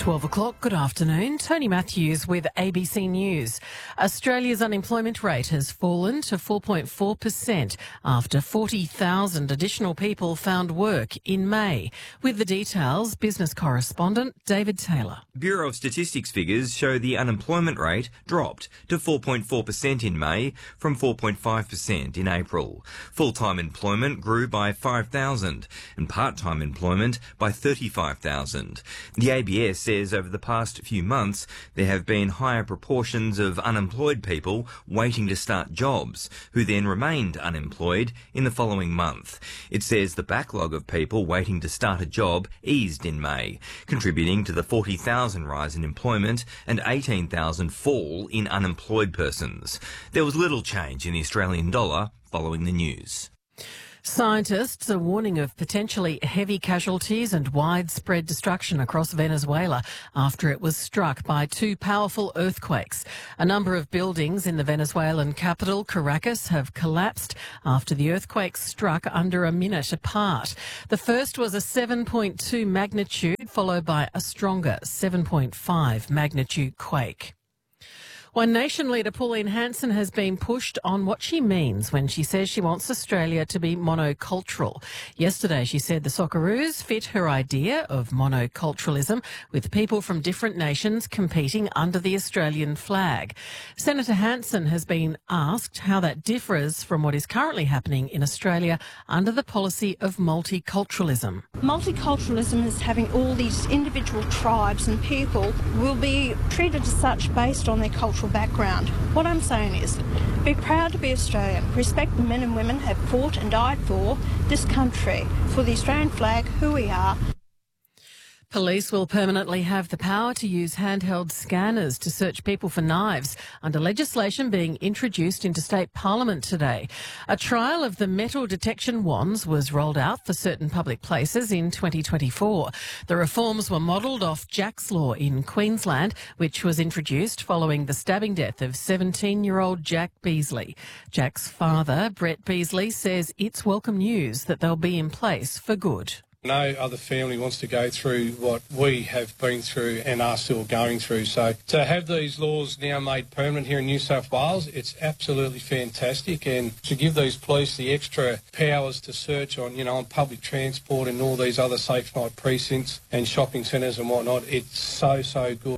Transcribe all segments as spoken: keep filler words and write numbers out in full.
twelve o'clock, good afternoon. Tony Matthews with A B C News. Australia's unemployment rate has fallen to four point four percent after forty thousand additional people found work in May. With the details, business correspondent David Taylor. Bureau of Statistics figures show the unemployment rate dropped to four point four percent in May from four point five percent in April. Full-time employment grew by five thousand and part-time employment by thirty-five thousand. The A B S says over the past few months there have been higher proportions of unemployed people waiting to start jobs, who then remained unemployed in the following month. It says the backlog of people waiting to start a job eased in May, contributing to the forty thousand rise in employment and eighteen thousand fall in unemployed persons. There was little change in the Australian dollar following the news. Scientists are warning of potentially heavy casualties and widespread destruction across Venezuela after it was struck by two powerful earthquakes. A number of buildings in the Venezuelan capital, Caracas, have collapsed after the earthquakes struck under a minute apart. The first was a seven point two magnitude, followed by a stronger seven point five magnitude quake. One Nation leader, Pauline Hanson, has been pushed on what she means when she says she wants Australia to be monocultural. Yesterday, she said the Socceroos fit her idea of monoculturalism, with people from different nations competing under the Australian flag. Senator Hanson has been asked how that differs from what is currently happening in Australia under the policy of multiculturalism. Multiculturalism is having all these individual tribes and people will be treated as such based on their cultural background. What I'm saying is, be proud to be Australian. Respect the men and women who have fought and died for this country, for the Australian flag, who we are. Police will permanently have the power to use handheld scanners to search people for knives under legislation being introduced into state parliament today. A trial of the metal detection wands was rolled out for certain public places in twenty twenty-four. The reforms were modelled off Jack's Law in Queensland, which was introduced following the stabbing death of seventeen-year-old Jack Beasley. Jack's father, Brett Beasley, says it's welcome news that they'll be in place for good. No other family wants to go through what we have been through and are still going through. So to have these laws now made permanent here in New South Wales, it's absolutely fantastic. And to give these police the extra powers to search on, you know, on public transport and all these other safe night precincts and shopping centres and whatnot, it's so, so good.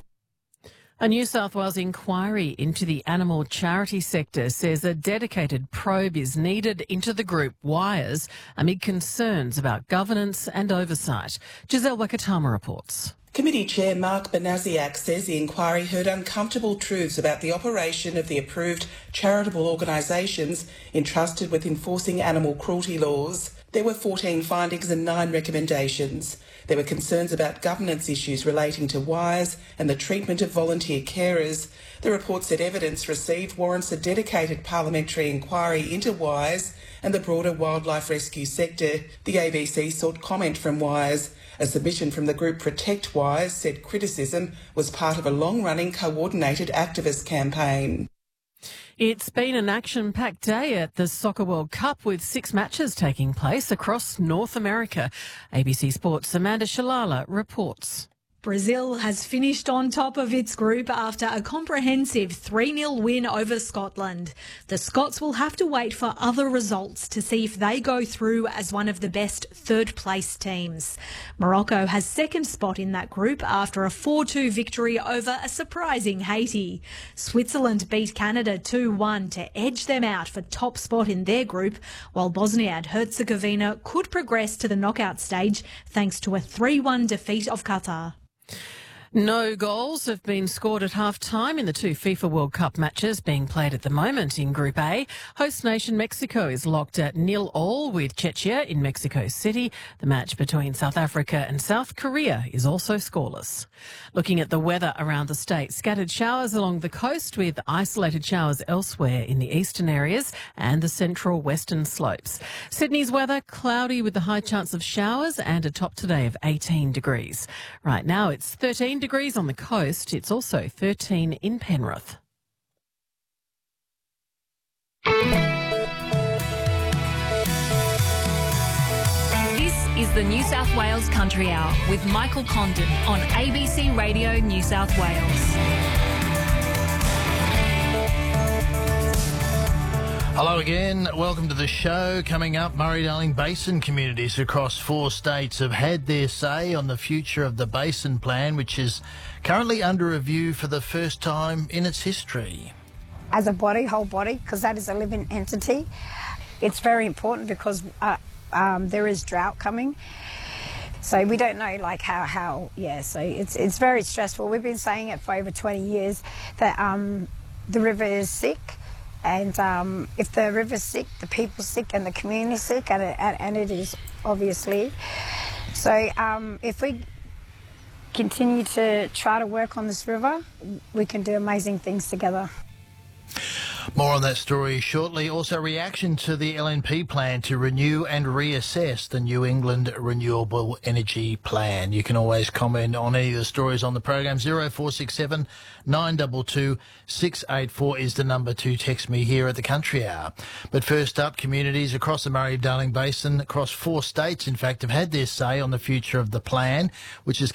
A New South Wales inquiry into the animal charity sector says a dedicated probe is needed into the group Wires amid concerns about governance and oversight. Giselle Wakatama reports. Committee Chair Mark Banaziak says the inquiry heard uncomfortable truths about the operation of the approved charitable organisations entrusted with enforcing animal cruelty laws. There were fourteen findings and nine recommendations. There were concerns about governance issues relating to Wires and the treatment of volunteer carers. The report said evidence received warrants a dedicated parliamentary inquiry into Wires and the broader wildlife rescue sector. The A B C sought comment from Wires. A submission from the group Protect Wires said criticism was part of a long-running coordinated activist campaign. It's been an action-packed day at the Soccer World Cup with six matches taking place across North America. A B C Sports' Amanda Shalala reports. Brazil has finished on top of its group after a comprehensive three nil win over Scotland. The Scots will have to wait for other results to see if they go through as one of the best third-place teams. Morocco has second spot in that group after a four two victory over a surprising Haiti. Switzerland beat Canada two one to edge them out for top spot in their group, while Bosnia and Herzegovina could progress to the knockout stage thanks to a three one defeat of Qatar. No goals have been scored at half-time in the two FIFA World Cup matches being played at the moment in Group A. Host nation Mexico is locked at nil all with Czechia in Mexico City. The match between South Africa and South Korea is also scoreless. Looking at the weather around the state, scattered showers along the coast with isolated showers elsewhere in the eastern areas and the central western slopes. Sydney's weather, cloudy with the high chance of showers and a top today of eighteen degrees. Right now it's thirteen degrees on the coast. It's also thirteen in Penrith. This is is the New South Wales Country Hour with Michael Condon on A B C Radio New South Wales. Hello again, welcome to the show. Coming up, Murray-Darling Basin communities across four states have had their say on the future of the Basin Plan, which is currently under review for the first time in its history. As a body, whole body, because that is a living entity, it's very important because uh, um, there is drought coming. So we don't know, like, how, how, yeah, so it's it's very stressful. We've been saying it for over twenty years that um, the river is sick. And um, if the river's sick, the people's sick and the community's sick, and it, and it is, obviously. So um, if we continue to try to work on this river, we can do amazing things together. More on that story shortly. Also, reaction to the L N P plan to renew and reassess the New England Renewable Energy Plan. You can always comment on any of the stories on the program. zero four six seven nine two two six eight four is the number to text me here at the Country Hour. But first up, communities across the Murray-Darling Basin, across four states, in fact, have had their say on the future of the plan, which is